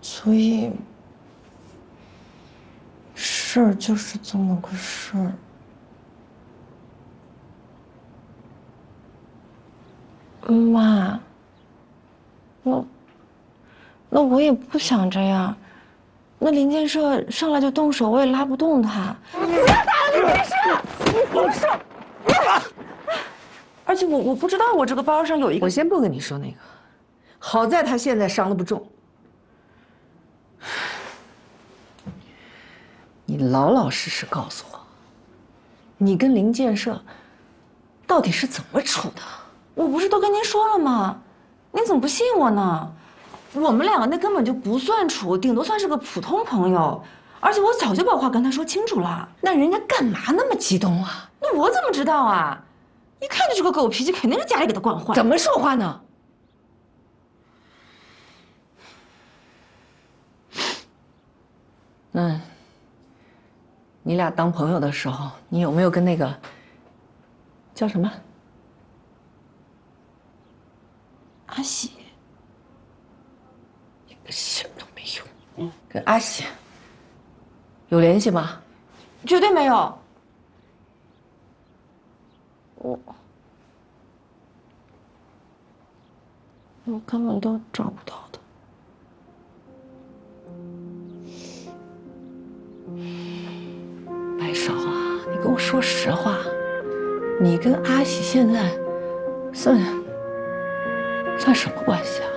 所以事儿就是这么个事儿。妈，那我也不想这样。那林建设上来就动手，我也拉不动他。不要打了，林建设！你放手！而且我不知道我这个包上有一个。 我先不跟你说那个，好在他现在伤得不重。你老老实实告诉我，你跟林建设到底是怎么处的？ 我不是都跟您说了吗？您怎么不信我呢？我们两个那根本就不算处，顶多算是个普通朋友。而且我早就把话跟他说清楚了。 那人家干嘛那么激动啊？ 那我怎么知道啊？一看就是个狗脾气，肯定是家里给他惯坏。 怎么说话呢？那，你俩当朋友的时候，你有没有跟那个叫什么阿喜？ 一个信都没有，跟阿喜有联系吗？ 绝对没有。我根本都找不到他。 白少啊，你跟我说实话，你跟阿喜现在算什么关系啊？